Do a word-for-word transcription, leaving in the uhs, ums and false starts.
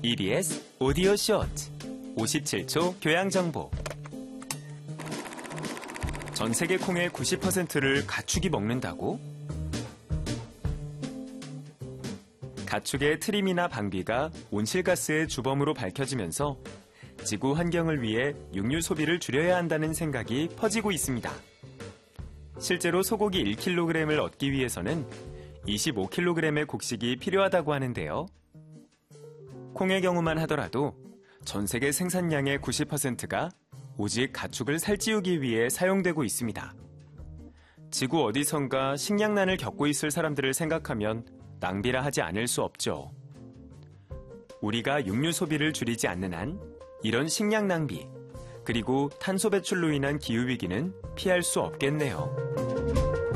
이비에스 오디오 쇼트 오십칠 초 교양 정보. 전 세계 콩의 구십 퍼센트를 가축이 먹는다고? 가축의 트림이나 방비가 온실가스의 주범으로 밝혀지면서 지구 환경을 위해 육류 소비를 줄여야 한다는 생각이 퍼지고 있습니다. 실제로 소고기 일 킬로그램을 얻기 위해서는 이십오 킬로그램의 곡식이 필요하다고 하는데요. 콩의 경우만 하더라도 전 세계 생산량의 구십 퍼센트가 오직 가축을 살찌우기 위해 사용되고 있습니다. 지구 어디선가 식량난을 겪고 있을 사람들을 생각하면 낭비라 하지 않을 수 없죠. 우리가 육류 소비를 줄이지 않는 한 이런 식량 낭비, 그리고 탄소 배출로 인한 기후위기는 피할 수 없겠네요.